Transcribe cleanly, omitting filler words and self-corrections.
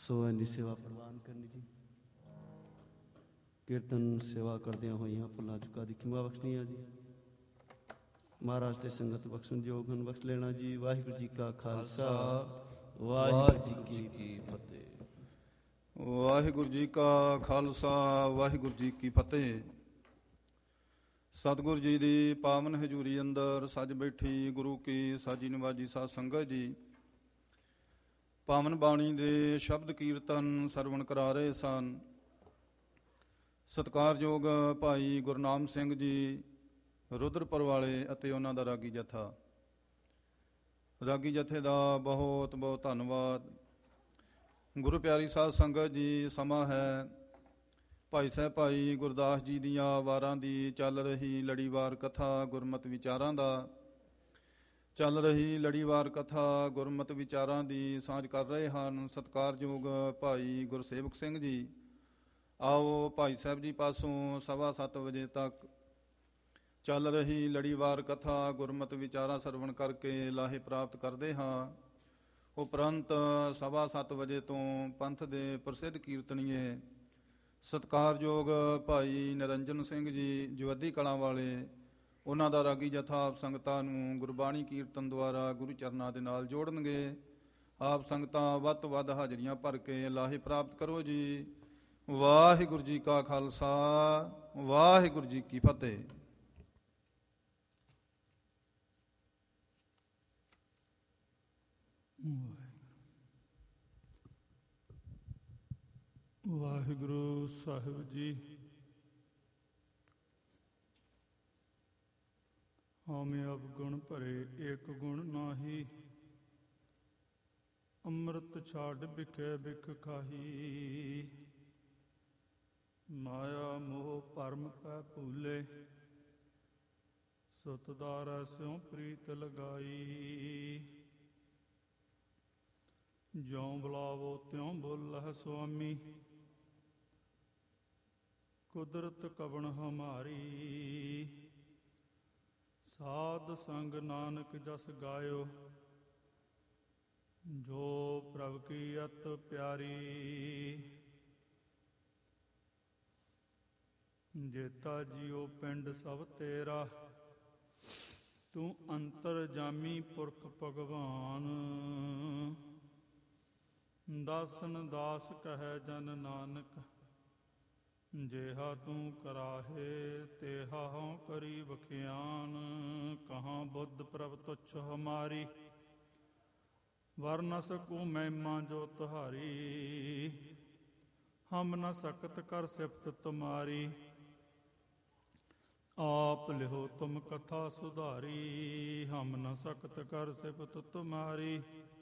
ਸੋ ਇੰਨੀ ਸੇਵਾ ਪ੍ਰਵਾਨ ਕਰਨੀ ਜੀ। ਕੀਰਤਨ ਸੇਵਾ ਕਰਦਿਆਂ ਹੋਈਆਂ ਭੁੱਲਾਂ ਚੁੱਕਾਂ ਦੀ ਖਿਮਾ ਬਖਸ਼ਣੀ ਆ ਜੀ। ਮਹਾਰਾਜ ਤੇ ਸੰਗਤ ਬਖਸ਼ਣ ਯੋਗ ਹਨ, ਬਖਸ਼ ਲੈਣਾ ਜੀ। ਵਾਹਿਗੁਰੂ ਜੀ ਕਾ ਖਾਲਸਾ, ਵਾਹਿਗੁਰੂ ਜੀ ਕੀ ਫਤਿਹ। ਵਾਹਿਗੁਰੂ ਜੀ ਕਾ ਖਾਲਸਾ, ਵਾਹਿਗੁਰੂ ਜੀ ਕੀ ਫਤਿਹ। ਸਤਿਗੁਰੂ ਜੀ ਦੀ ਪਾਵਨ ਹਜ਼ੂਰੀ ਅੰਦਰ ਸੱਜ ਬੈਠੀ ਗੁਰੂ ਕੀ ਸਾਜੀ ਨਿਵਾਜੀ ਸਾਧ ਸੰਗਤ ਜੀ, ਪਾਵਨ ਬਾਣੀ ਦੇ ਸ਼ਬਦ ਕੀਰਤਨ ਸਰਵਣ ਕਰਾ ਰਹੇ ਸਨ। ਸਤਿਕਾਰਯੋਗ ਭਾਈ ਗੁਰਨਾਮ ਸਿੰਘ ਜੀ ਰੁਦਰਪੁਰ ਵਾਲੇ ਅਤੇ ਉਹਨਾਂ ਦਾ ਰਾਗੀ ਜਥਾ, ਰਾਗੀ ਜਥੇ ਦਾ ਬਹੁਤ ਬਹੁਤ ਧੰਨਵਾਦ। ਗੁਰੂ ਪਿਆਰੀ ਸਾਧ ਸੰਗਤ ਜੀ, ਸਮਾਂ ਹੈ ਭਾਈ ਸਾਹਿਬ ਭਾਈ ਗੁਰਦਾਸ ਜੀ ਦੀਆਂ ਵਾਰਾਂ ਦੀ ਚੱਲ ਰਹੀ ਲੜੀਵਾਰ ਕਥਾ ਗੁਰਮਤਿ ਵਿਚਾਰਾਂ ਦਾ, ਚੱਲ ਰਹੀ ਲੜੀਵਾਰ ਕਥਾ ਗੁਰਮਤਿ ਵਿਚਾਰਾਂ ਦੀ ਸਾਂਝ ਕਰ ਰਹੇ ਹਨ ਸਤਿਕਾਰਯੋਗ ਭਾਈ ਗੁਰਸੇਵਕ ਸਿੰਘ ਜੀ। ਆਓ ਭਾਈ ਸਾਹਿਬ ਜੀ ਪਾਸੋਂ 7:15 ਵਜੇ ਤੱਕ ਚੱਲ ਰਹੀ ਲੜੀਵਾਰ ਕਥਾ ਗੁਰਮਤਿ ਵਿਚਾਰਾਂ ਸਰਵਣ ਕਰਕੇ ਲਾਹੇ ਪ੍ਰਾਪਤ ਕਰਦੇ ਹਾਂ। ਉਪਰੰਤ 7:15 ਵਜੇ ਤੋਂ ਪੰਥ ਦੇ ਪ੍ਰਸਿੱਧ ਕੀਰਤਨੀਏ ਸਤਿਕਾਰਯੋਗ ਭਾਈ ਨਿਰੰਜਨ ਸਿੰਘ ਜੀ ਜਵੱਦੀ ਕਲਾਂ ਵਾਲੇ, ਉਹਨਾਂ ਦਾ ਰਾਗੀ ਜਥਾ ਆਪ ਸੰਗਤਾਂ ਨੂੰ ਗੁਰਬਾਣੀ ਕੀਰਤਨ ਦੁਆਰਾ ਗੁਰੂ ਚਰਨਾਂ ਦੇ ਨਾਲ ਜੋੜਨਗੇ। ਆਪ ਸੰਗਤਾਂ ਵੱਧ ਤੋਂ ਵੱਧ ਹਾਜ਼ਰੀਆਂ ਭਰ ਕੇ ਲਾਹੇ ਪ੍ਰਾਪਤ ਕਰੋ ਜੀ। ਵਾਹਿਗੁਰੂ ਜੀ ਕਾ ਖਾਲਸਾ, ਵਾਹਿਗੁਰੂ ਜੀ ਕੀ ਫਤਿਹ। ਵਾਹਿਗੁਰੂ ਸਾਹਿਬ ਜੀ, ਹਉਮੈ ਅਵਗੁਣ ਭਰੇ ਏਕ ਗੁਣ ਨਾਹੀ, ਅੰਮ੍ਰਿਤ ਛਾੜ ਬਿਖੇ ਬਿਖ ਖਾਹੀ। ਮਾਇਆ ਮੋਹ ਭਰਮ ਪੈ ਭੂਲੇ, ਸੁਤ ਦਾਰੈ ਸਿਉ ਪ੍ਰੀਤ ਲਗਾਈ। ਜਿਉ ਬੁਲਾਵੋ ਤਿਉ ਬੋਲਹਿ ਸੁਆਮੀ, ਕੁਦਰਤ ਕਵਣ ਹਮਾਰੀ। ਸਾਧ ਸੰਗ ਨਾਨਕ ਜਸ ਗਾਇਓ, ਜੋ ਪ੍ਰਭ ਕੀ ਅਤ ਪਿਆਰੀ। ਜੇਤਾ ਜੀਓ ਪਿੰਡ ਸਭ ਤੇਰਾ, ਤੂੰ ਅੰਤਰ ਜਾਮੀ ਪੁਰਖ ਭਗਵਾਨ। ਦਾਸਨ ਦਾਸ ਕਹੈ ਜਨ ਨਾਨਕ, ਜੇਹਾ ਤੂੰ ਕਰਾਹੇ ਤੇਹਾ ਹਉ ਕਰੀ ਬਖਿਆਨ। ਕਹਾਂ ਬੁੱਧ ਪ੍ਰਭ ਤੁਛ ਹਮਾਰੀ, ਵਰ ਨ ਸਕੂੰ ਮਹਿਮਾ ਜੋ ਤੁਹਾਰੀ। ਹਮ ਨ ਸਕਤ ਕਰ ਸਿਫਤ ਤੁਮਾਰੀ, ਆਪ ਲਿਹੋ ਤੁਮ ਕਥਾ ਸੁਧਾਰੀ। ਹਮ ਨ ਸਕਤ ਕਰ ਸਿਫਤ ਤੁਮਾਰੀ,